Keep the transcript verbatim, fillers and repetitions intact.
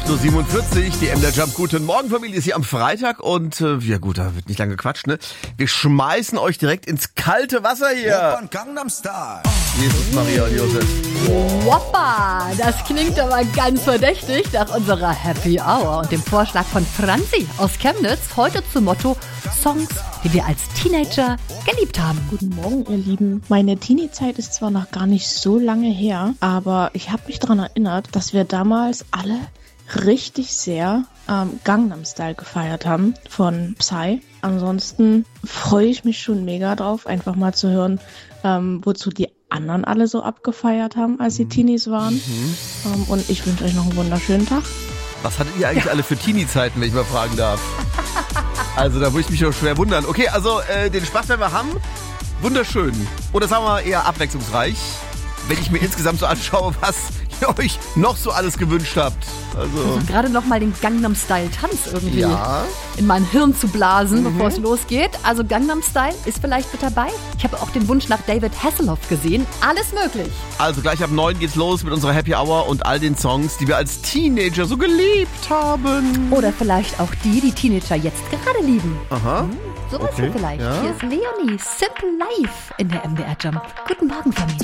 acht Uhr siebenundvierzig, die M D R Jump. Guten Morgen, Familie, ist hier am Freitag und, äh, ja gut, da wird nicht lange gequatscht, ne? Wir schmeißen euch direkt ins kalte Wasser hier. Gangnam Style. Jesus, Maria und Josef. Woppa, das klingt aber ganz verdächtig nach unserer Happy Hour und dem Vorschlag von Franzi aus Chemnitz. Heute zum Motto Songs, die wir als Teenager geliebt haben. Guten Morgen, ihr Lieben. Meine Teenie-Zeit ist zwar noch gar nicht so lange her, aber ich habe mich daran erinnert, dass wir damals alle richtig sehr ähm, Gangnam Style gefeiert haben von Psy. Ansonsten freue ich mich schon mega drauf, einfach mal zu hören, ähm, wozu die anderen alle so abgefeiert haben, als sie Teenies waren. Mhm. Ähm, und ich wünsche euch noch einen wunderschönen Tag. Was hattet ihr eigentlich ja. alle für Teenie-Zeiten, wenn ich mal fragen darf? Also da würde ich mich doch schwer wundern. Okay, also äh, den Spaß, den wir haben, wunderschön. Oder sagen wir mal eher abwechslungsreich, wenn ich mir insgesamt so anschaue, was ihr euch noch so alles gewünscht habt. Also, also gerade noch mal den Gangnam Style Tanz irgendwie ja. in mein Hirn zu blasen, mhm. bevor es losgeht. Also Gangnam Style ist vielleicht mit dabei. Ich habe auch den Wunsch nach David Hasselhoff gesehen. Alles möglich. Also gleich ab neun geht's los mit unserer Happy Hour und all den Songs, die wir als Teenager so geliebt haben. Oder vielleicht auch die, die Teenager jetzt gerade lieben. Aha. Hm, sowas okay. hier vielleicht. Ja. Hier ist Leonie, Simple Life in der M D R Jump. Guten Morgen, Familie.